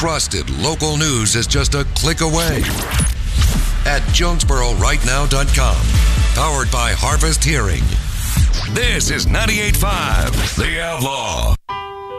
Trusted local news is just a click away at JonesboroRightNow.com. Powered by Harvest Hearing. This is 98.5 The Outlaw.